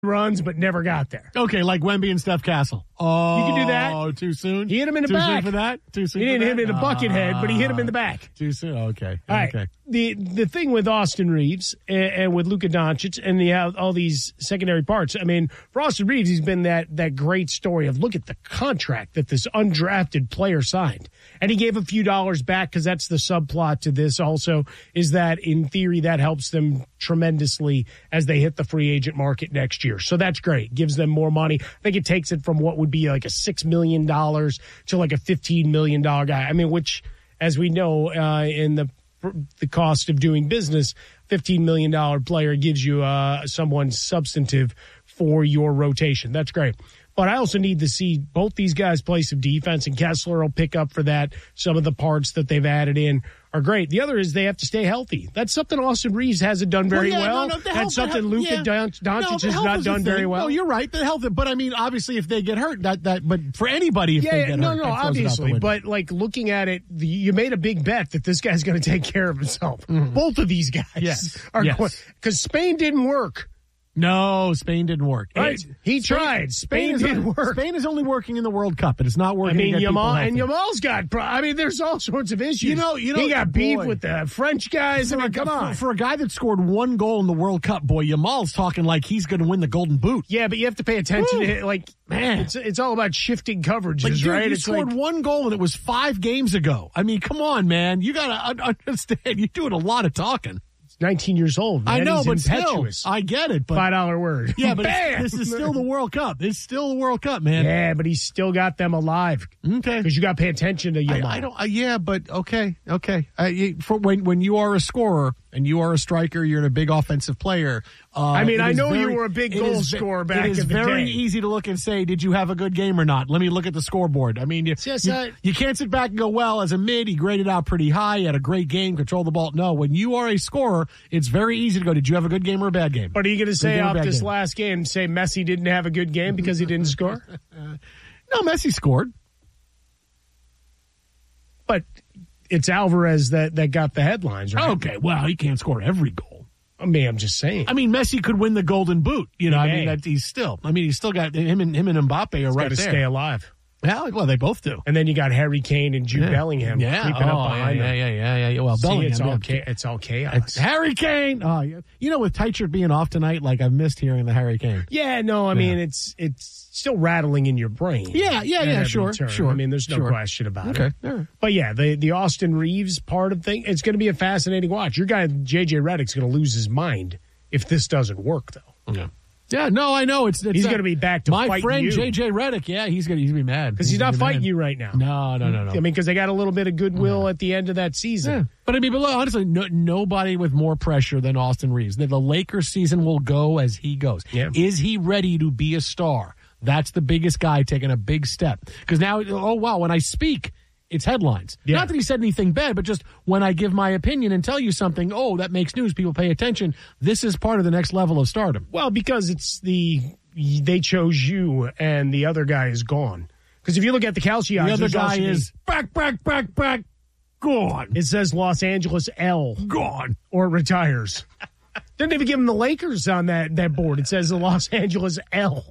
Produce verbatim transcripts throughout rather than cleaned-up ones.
runs, but never got there. Okay, like Wemby and Steph Castle. Oh, you can do that. Oh, too soon? He hit him in the too back. Too soon for that? Too soon He didn't for hit him that? in the bucket head, but he hit him in the back. Too soon? Okay. All right. Okay. The the thing with Austin Reeves and, and with Luka Doncic and the all these secondary parts, I mean, for Austin Reeves, he's been that that great story of look at the contract that this undrafted player signed. And he gave a few dollars back because that's the subplot to this also, is that in theory that helps them tremendously as they hit the free agent market next year. So that's great. Gives them more money. I think it takes it from what would be like a six million dollars to like a fifteen million dollars guy. I mean, which, as we know, uh, in the the cost of doing business, fifteen million dollars player gives you uh, someone substantive for your rotation. That's great. But I also need to see both these guys play some defense, and Kessler will pick up for that. Some of the parts that they've added in are great. The other is they have to stay healthy. That's something Austin Reeves hasn't done very well. Yeah, well. No, no, That's something Luka yeah. Doncic no, has not done very well. No, you're right. The health, but I mean, obviously, if they get hurt, that that. But for anybody, if yeah, they get no, hurt, no, that throws obviously. it out the But like looking at it, the, you made a big bet that this guy's going to take care of himself. Mm-hmm. Both of these guys, yes, are yes. Because Spain didn't work. No, Spain didn't work. Right. It, he Spain, tried. Spain, Spain didn't work. Spain is only working in the World Cup. It is not working. I mean, to get Yamal and Yamal's got. Pro- I mean, there's all sorts of issues. You know, you know, he got boy, beef with the French guys. I mean, come on. For, for a guy that scored one goal in the World Cup, boy, Yamal's talking like he's going to win the Golden Boot. Yeah, but you have to pay attention Woo. to it. Like, man, it's it's all about shifting coverages, like, dude, right? You it's scored like, one goal and it was five games ago. I mean, come on, man. You got to understand. You're doing a lot of talking. nineteen years old, man. I know, He's but impetuous. still, I get it. But Five dollar word. Yeah, but this is still the World Cup. It's still the World Cup, man. Yeah, but he's still got them alive. Okay, because you got to pay attention to Yamal. I, I don't. Uh, yeah, but okay, okay. Uh, you, for when when you are a scorer and you are a striker, you're a big offensive player. Uh, I mean, I know very, you were a big goal is, scorer back in the day. It is very easy to look and say, did you have a good game or not? Let me look at the scoreboard. I mean, you, yes, you, I, you can't sit back and go, well, as a mid, he graded out pretty high. He had a great game, controlled the ball. No, when you are a scorer, it's very easy to go, did you have a good game or a bad game? But are you going to say off this game? last game, say Messi didn't have a good game because he didn't score? No, Messi scored. But it's Alvarez that, that got the headlines, right? Okay, well, he can't score every goal. I mean, I'm just saying. I mean, Messi could win the Golden Boot. You know, He I mean, may. that he's still. I mean, he's still got him and him and Mbappe are He's right got to there. stay alive. Yeah, well, they both do. And then you got Harry Kane and Jude yeah. Bellingham yeah. creeping oh, up behind yeah, them. yeah, yeah, yeah, yeah. Well, See, Bellingham, it's all yeah. cha- it's all chaos. It's Harry Kane. Oh, yeah. You know, with Teichert being off tonight, like I've missed hearing the Harry Kane. Yeah, no, I Yeah. mean it's it's still rattling in your brain. Yeah, yeah, at yeah, every sure, turn. sure. I mean, there's no sure. question about Okay, it. all right. But yeah, the the Austin Reeves part of thing, it's going to be a fascinating watch. Your guy J J Redick's going to lose his mind if this doesn't work, though. Yeah. Yeah, no, I know. It's, it's he's uh, going to be back to my fighting friend you. J J Redick. Yeah, he's going he's to be mad Because he's, he's not fighting mad. you right now. No, no, no, no. I mean, because they got a little bit of goodwill at the end of that season. Yeah. But I mean, but look, honestly, no, nobody with more pressure than Austin Reeves. The, the Lakers season will go as he goes. Yeah. Is he ready to be a star? That's the biggest guy taking a big step. Because now, oh, wow, when I speak, it's headlines. Yeah. Not that he said anything bad, but just when I give my opinion and tell you something, oh, that makes news, people pay attention. This is part of the next level of stardom. Well, because it's the they chose you and the other guy is gone. Because if you look at the Calci odds, The other there's guy also is back, back, back, back, gone. It says Los Angeles L. Gone. Or retires. Didn't even give him the Lakers on that, that board. It says the Los Angeles L.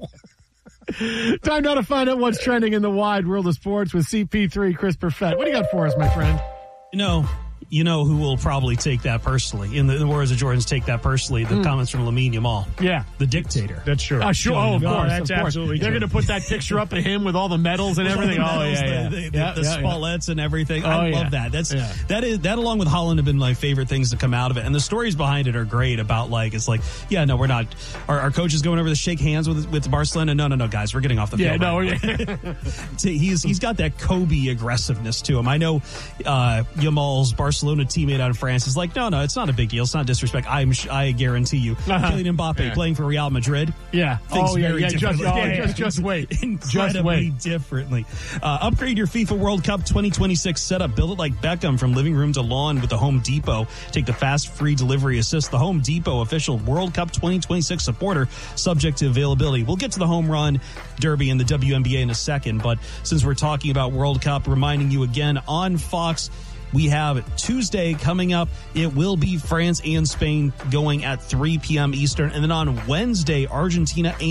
Time now to find out what's trending in the wide world of sports with C P three, Chris Perfett. What do you got for us, my friend? You know, you know who will probably take that personally. In the, in the words of Jordans, take that personally. The mm. comments from Lamine Yamal. Yeah. The dictator. That's true. Uh, sure. Oh, of no, course. that's of course. absolutely They're true. going to put that picture up of him with all the medals and everything. All the oh, medals, yeah, yeah. The, the, yeah, the yeah, Spalletts yeah. and everything. Oh, I yeah. love that. That's yeah. that is that along with Holland have been my favorite things to come out of it. And the stories behind it are great about like, it's like, yeah, no, we're not. Our, our coach is going over to shake hands with with Barcelona. No, no, no, guys, we're getting off the yeah, field. No, right yeah. he's he's got that Kobe aggressiveness to him. I know uh, Yamal's Barcelona teammate out in France is like, no, no, it's not a big deal. It's not disrespect. I'm I guarantee you, uh-huh. Kylian Mbappe yeah. playing for Real Madrid. Yeah. Thinks oh, yeah, very yeah. Just, differently. oh, Yeah, just, just wait. Incredibly just wait. differently. Uh, upgrade your FIFA World Cup twenty twenty-six setup. Build it like Beckham from living room to lawn with the Home Depot. Take the fast, free delivery assist. The Home Depot official World Cup twenty twenty-six supporter, subject to availability. We'll get to the home run derby and the W N B A in a second, but since we're talking about World Cup, reminding you again on Fox, We have Tuesday coming up. It will be France and Spain going at three p.m. Eastern. And then on Wednesday, Argentina